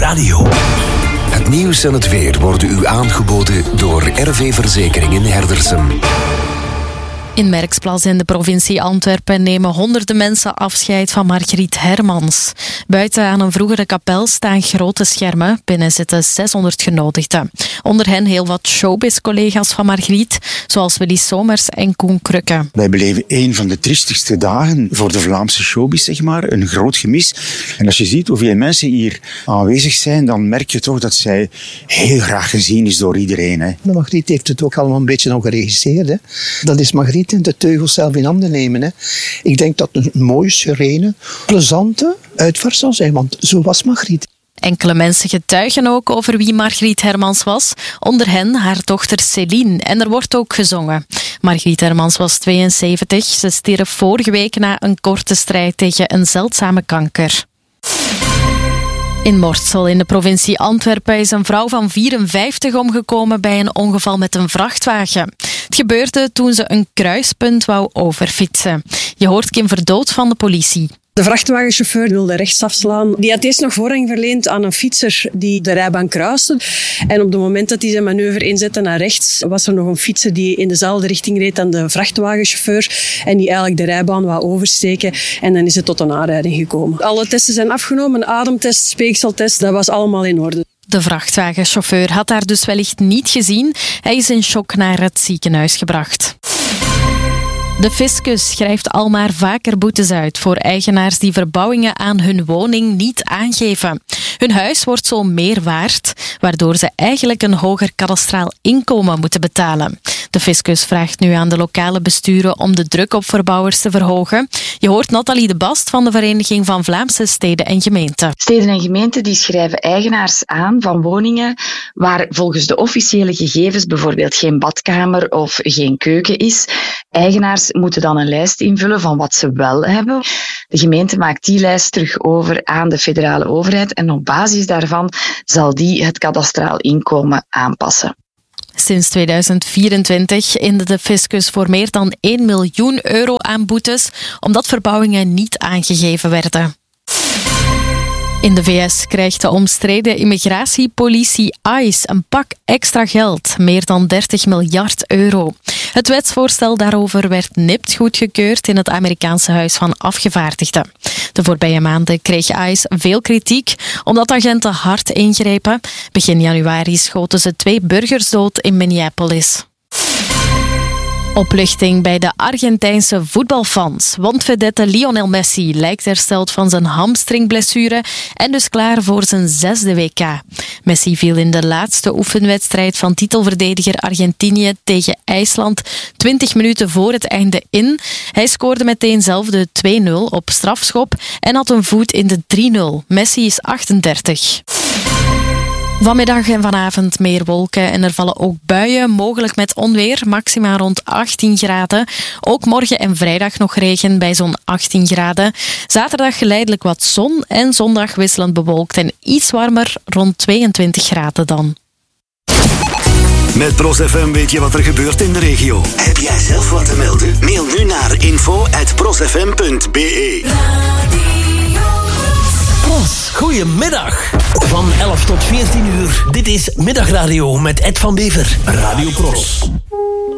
Radio. Het nieuws en het weer worden u aangeboden door RV Verzekeringen Herdersum. In Merksplas in de provincie Antwerpen nemen honderden mensen afscheid van Margriet Hermans. Buiten aan een vroegere kapel staan grote schermen. Binnen zitten 600 genodigden. Onder hen heel wat showbiz-collega's van Margriet, zoals Willy Somers en Koen Krukke. Wij beleven een van de triestigste dagen voor de Vlaamse showbiz, zeg maar. Een groot gemis. En als je ziet hoeveel mensen hier aanwezig zijn, dan merk je toch dat zij heel graag gezien is door iedereen. Hè. Margriet heeft het ook allemaal een beetje nog geregisseerd. Hè. Dat is Margriet en de teugels zelf in handen nemen. Hè. Ik denk dat het een mooie, serene, plezante uitvaart zal zijn, want zo was Margriet. Enkele mensen getuigen ook over wie Margriet Hermans was. Onder hen haar dochter Céline. En er wordt ook gezongen. Margriet Hermans was 72. Ze stierf vorige week na een korte strijd tegen een zeldzame kanker. In Mortsel in de provincie Antwerpen is een vrouw van 54 omgekomen bij een ongeval met een vrachtwagen. Het gebeurde toen ze een kruispunt wou overfietsen. Je hoort Kim Verdood van de politie. De vrachtwagenchauffeur wilde rechtsafslaan. Die had eerst nog voorrang verleend aan een fietser die de rijbaan kruiste. En op het moment dat hij zijn manoeuvre inzette naar rechts, was er nog een fietser die in dezelfde richting reed dan de vrachtwagenchauffeur en die eigenlijk de rijbaan wou oversteken. En dan is het tot een aanrijding gekomen. Alle testen zijn afgenomen, een ademtest, speekseltest, dat was allemaal in orde. De vrachtwagenchauffeur had haar dus wellicht niet gezien. Hij is in shock naar het ziekenhuis gebracht. De fiscus schrijft al maar vaker boetes uit voor eigenaars die verbouwingen aan hun woning niet aangeven. Hun huis wordt zo meer waard, waardoor ze eigenlijk een hoger kadastraal inkomen moeten betalen. De fiscus vraagt nu aan de lokale besturen om de druk op verbouwers te verhogen. Je hoort Nathalie de Bast van de Vereniging van Vlaamse Steden en Gemeenten. Steden en gemeenten die schrijven eigenaars aan van woningen waar volgens de officiële gegevens bijvoorbeeld geen badkamer of geen keuken is. Eigenaars moeten dan een lijst invullen van wat ze wel hebben. De gemeente maakt die lijst terug over aan de federale overheid en op basis daarvan zal die het kadastraal inkomen aanpassen. Sinds 2024 inde de fiscus voor meer dan 1 miljoen euro aan boetes, omdat verbouwingen niet aangegeven werden. In de VS krijgt de omstreden immigratiepolitie ICE een pak extra geld, meer dan 30 miljard euro. Het wetsvoorstel daarover werd nipt goedgekeurd in het Amerikaanse Huis van Afgevaardigden. De voorbije maanden kreeg ICE veel kritiek, omdat agenten hard ingrepen. Begin januari schoten ze 2 burgers dood in Minneapolis. Opluchting bij de Argentijnse voetbalfans. Want vedette Lionel Messi lijkt hersteld van zijn hamstringblessure en dus klaar voor zijn 6e WK. Messi viel in de laatste oefenwedstrijd van titelverdediger Argentinië tegen IJsland 20 minuten voor het einde in. Hij scoorde meteen zelf de 2-0 op strafschop en had een voet in de 3-0. Messi is 38. Vanmiddag en vanavond meer wolken en er vallen ook buien, mogelijk met onweer, maxima rond 18 graden. Ook morgen en vrijdag nog regen bij zo'n 18 graden. Zaterdag geleidelijk wat zon en zondag wisselend bewolkt en iets warmer, rond 22 graden dan. Met PROS-FM weet je wat er gebeurt in de regio. Heb jij zelf wat te melden? Mail nu naar info@prosfm.be. PROS, goedemiddag. Van 11 tot 14 uur. Dit is Middagradio met Ed van Bever. Radio PROS.